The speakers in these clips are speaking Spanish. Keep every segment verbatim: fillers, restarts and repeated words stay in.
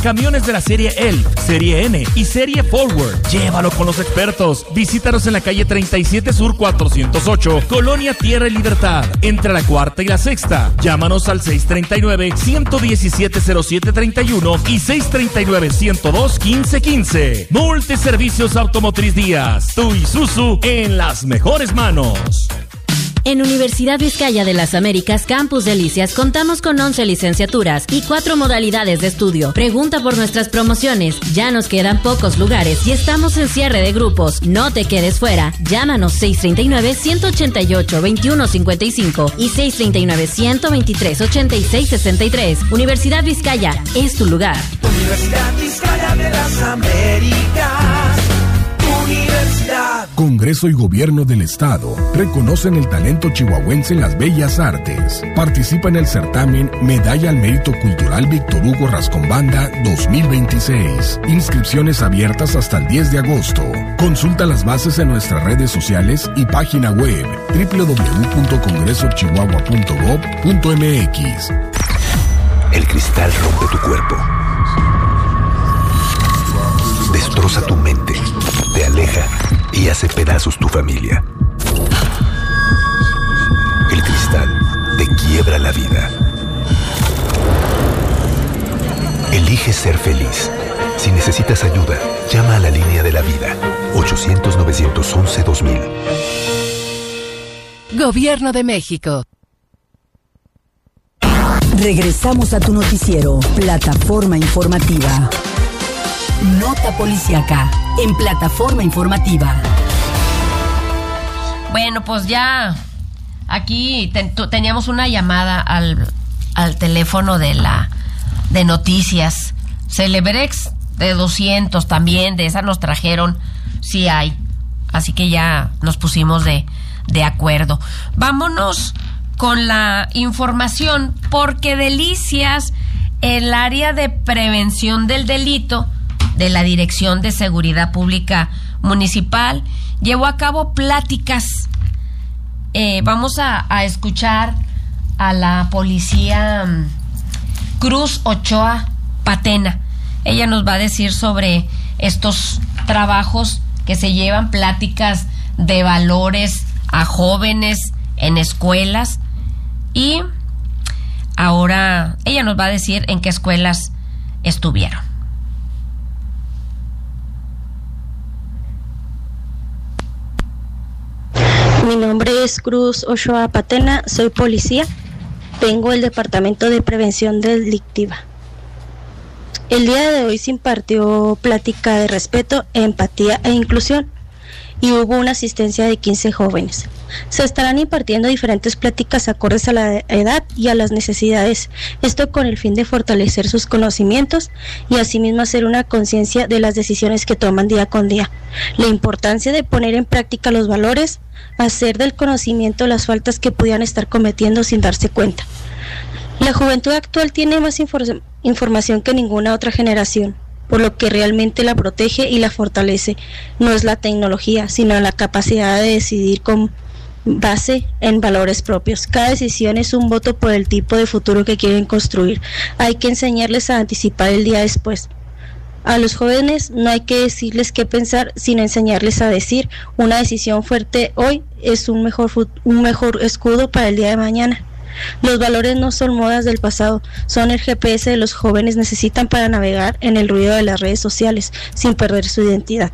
Camiones de la serie Elf, serie N y serie Forward. Llévalo con los expertos. Visítanos en la calle treinta y siete Sur cuatrocientos ocho, Colonia Tierra y Libertad, entre la cuarta y la sexta. Llámanos al seis tres nueve, uno uno siete, cero siete tres uno y seis tres nueve, uno cero dos, uno cinco uno cinco. Multiservicios Automotriz Díaz, tu Isuzu en las mejores manos. En Universidad Vizcaya de las Américas, Campus Delicias, contamos con once licenciaturas y cuatro modalidades de estudio. Pregunta por nuestras promociones. Ya nos quedan pocos lugares y estamos en cierre de grupos. No te quedes fuera. Llámanos seis tres nueve, uno ocho ocho, dos uno cinco cinco y seis tres nueve, uno dos tres, ocho seis seis tres. Universidad Vizcaya es tu lugar. Universidad Vizcaya de las Américas. Universidad. Congreso y Gobierno del Estado reconocen el talento chihuahuense en las bellas artes. Participa en el certamen Medalla al Mérito Cultural Víctor Hugo Rascombanda dos mil veintiséis. Inscripciones abiertas hasta el diez de agosto. Consulta las bases en nuestras redes sociales y página web doble u doble u doble u punto congreso chihuahua punto gob punto m x. El cristal rompe tu cuerpo, destroza tu mente, te aleja y hace pedazos tu familia. El cristal te quiebra la vida. Elige ser feliz. Si necesitas ayuda, llama a la línea de la vida. ochocientos, novecientos once, dos mil. Gobierno de México. Regresamos a tu noticiero, Plataforma Informativa. Nota policíaca en Plataforma Informativa. Bueno, pues ya aquí ten, teníamos una llamada al, al teléfono de la de noticias. Celebrex de doscientos también, de esa nos trajeron, sí hay. Así que ya nos pusimos de, de acuerdo. Vámonos con la información, porque Delicias, el área de prevención del delito de la Dirección de Seguridad Pública Municipal, llevó a cabo pláticas. Eh, vamos a, a escuchar a la policía um, Cruz Ochoa Patena. Ella nos va a decir sobre estos trabajos que se llevan, pláticas de valores a jóvenes en escuelas, y ahora ella nos va a decir en qué escuelas estuvieron. Mi nombre es Cruz Ochoa Patena, soy policía, vengo del Departamento de Prevención Delictiva. El día de hoy se impartió plática de respeto, empatía e inclusión y hubo una asistencia de quince jóvenes. Se estarán impartiendo diferentes pláticas acordes a la edad y a las necesidades, esto con el fin de fortalecer sus conocimientos y asimismo hacer una conciencia de las decisiones que toman día con día. La importancia de poner en práctica los valores, hacer del conocimiento las faltas que pudieran estar cometiendo sin darse cuenta. La juventud actual tiene más infor- información que ninguna otra generación, por lo que realmente la protege y la fortalece. No es la tecnología, sino la capacidad de decidir con base en valores propios. Cada decisión es un voto por el tipo de futuro que quieren construir. Hay que enseñarles a anticipar el día después. A los jóvenes no hay que decirles qué pensar, sino enseñarles a decir: una decisión fuerte hoy es un mejor, un mejor escudo para el día de mañana. Los valores no son modas del pasado, son el G P S de los jóvenes necesitan para navegar en el ruido de las redes sociales sin perder su identidad.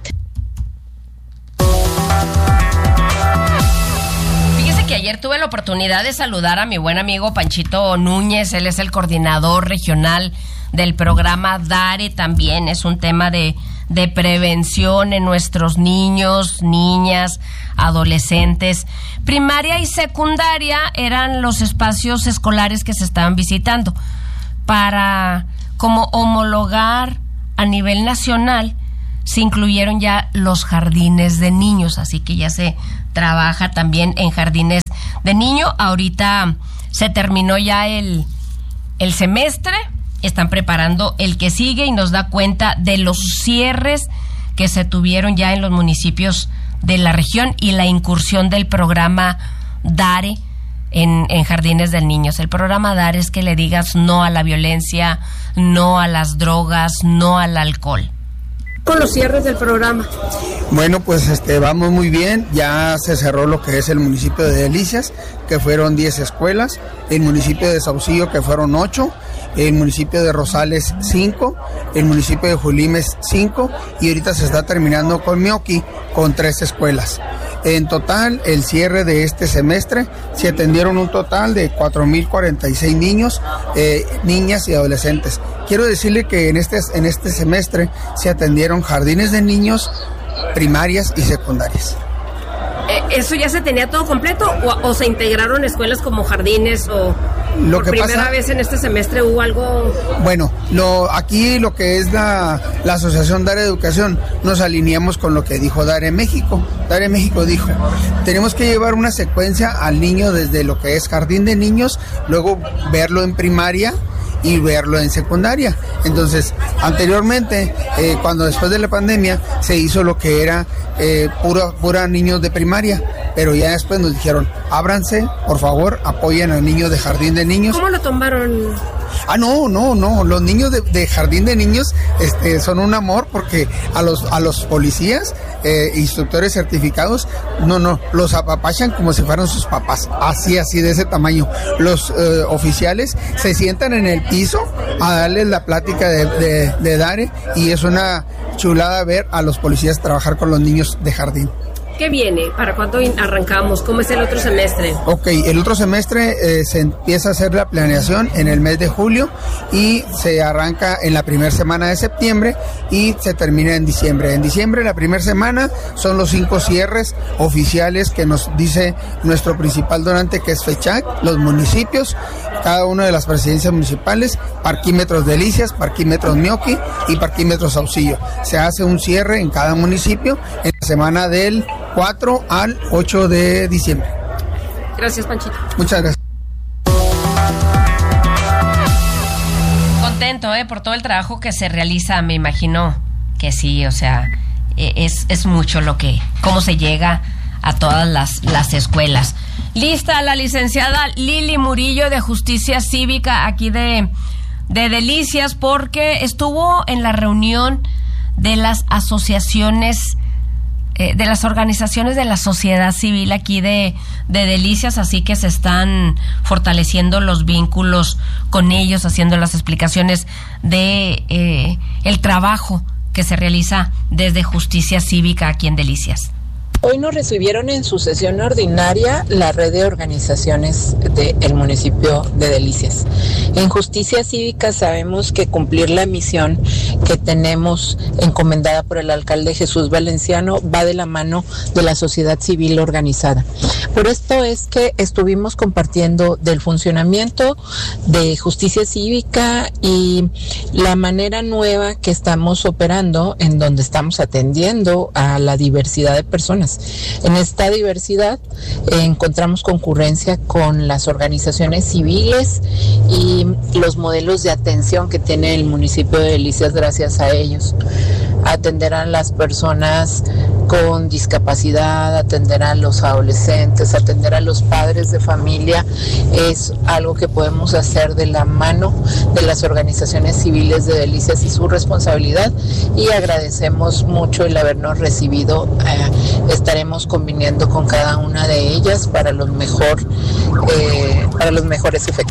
Fíjese que ayer tuve la oportunidad de saludar a mi buen amigo Panchito Núñez. Él es el coordinador regional del programa DARE. También es un tema de, de prevención en nuestros niños, niñas, adolescentes. Primaria y secundaria eran los espacios escolares que se estaban visitando para como homologar a nivel nacional. Se incluyeron ya los jardines de niños, así que ya se trabaja también en jardines de niño. Ahorita se terminó ya el, el semestre, están preparando el que sigue y nos da cuenta de los cierres que se tuvieron ya en los municipios de la región y la incursión del programa DARE en, en Jardines de Niños. El programa DAR es que le digas no a la violencia, no a las drogas, no al alcohol. Con los cierres del programa. Bueno, pues este vamos muy bien, ya se cerró lo que es el municipio de Delicias, que fueron diez escuelas, el municipio de Saucillo, que fueron ocho, el municipio de Rosales cinco, el municipio de Julimes cinco, y ahorita se está terminando con Mioqui con tres escuelas. En total, el cierre de este semestre se atendieron un total de cuatro mil cuarenta y seis niños, eh, niñas y adolescentes. Quiero decirle que en este, en este semestre se atendieron jardines de niños, primarias y secundarias. ¿Eso ya se tenía todo completo o, o se integraron escuelas como jardines o lo por que primera pasa, vez en este semestre hubo algo? Bueno, lo, aquí lo que es la, la Asociación Dare Educación, nos alineamos con lo que dijo Dare México. Dare México dijo, tenemos que llevar una secuencia al niño desde lo que es jardín de niños, luego verlo en primaria y verlo en secundaria. Entonces, anteriormente, eh, cuando después de la pandemia, se hizo lo que era eh, pura, pura niños de primaria, pero ya después nos dijeron, ábranse, por favor, apoyen a niños de jardín de niños. ¿Cómo lo tomaron? Ah, no, no, no, los niños de, de jardín de niños este, son un amor, porque a los, a los policías, eh, instructores certificados, no, no, los apapachan como si fueran sus papás, así, así, de ese tamaño. Los eh, oficiales se sientan en el piso a darles la plática de, de, de Dare, y es una chulada ver a los policías trabajar con los niños de jardín. ¿Qué viene? ¿Para cuándo arrancamos? ¿Cómo es el otro semestre? Ok, el otro semestre eh, se empieza a hacer la planeación en el mes de julio y se arranca en la primera semana de septiembre y se termina en diciembre. En diciembre, la primera semana, son los cinco cierres oficiales que nos dice nuestro principal donante, que es FECHAC, los municipios, cada una de las presidencias municipales, Parquímetros Delicias, Parquímetros Mioqui y Parquímetros Saucillo. Se hace un cierre en cada municipio en la semana del cuatro al ocho de diciembre. Gracias, Panchito. Muchas gracias. Contento, ¿eh? Por todo el trabajo que se realiza, me imagino que sí, o sea, es, es mucho lo que, cómo se llega a todas las, las escuelas. Lista la licenciada Lili Murillo de Justicia Cívica aquí de, de Delicias, porque estuvo en la reunión de las asociaciones, eh, de las organizaciones de la sociedad civil aquí de, de Delicias, así que se están fortaleciendo los vínculos con ellos, haciendo las explicaciones de eh, el trabajo que se realiza desde Justicia Cívica aquí en Delicias. Hoy nos recibieron en su sesión ordinaria la red de organizaciones del municipio de Delicias. En Justicia Cívica sabemos que cumplir la misión que tenemos encomendada por el alcalde Jesús Valenciano va de la mano de la sociedad civil organizada. Por esto es que estuvimos compartiendo del funcionamiento de Justicia Cívica y la manera nueva que estamos operando, en donde estamos atendiendo a la diversidad de personas. En esta diversidad eh, encontramos concurrencia con las organizaciones civiles y los modelos de atención que tiene el municipio de Delicias gracias a ellos. Atender a las personas con discapacidad, atender a los adolescentes, atender a los padres de familia, es algo que podemos hacer de la mano de las organizaciones civiles de Delicias y su responsabilidad, y agradecemos mucho el habernos recibido. Eh, estaremos conviniendo con cada una de ellas para los mejor, eh, para los mejores efectos.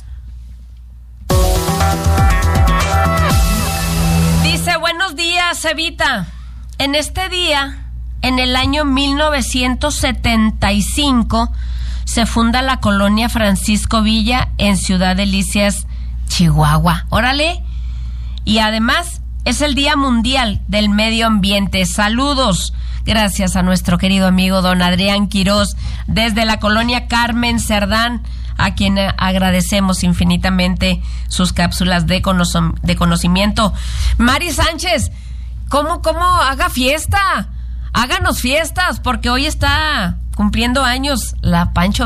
Dice, buenos días, Evita. En este día, en el año mil novecientos setenta y cinco, se funda la colonia Francisco Villa en Ciudad Delicias, Chihuahua. Órale. Y además, es el Día Mundial del Medio Ambiente. Saludos. Gracias a nuestro querido amigo don Adrián Quirós, desde la colonia Carmen Cerdán, a quien agradecemos infinitamente sus cápsulas de, cono- de conocimiento. Mari Sánchez, ¿cómo, cómo haga fiesta? Háganos fiestas, porque hoy está cumpliendo años la Pancho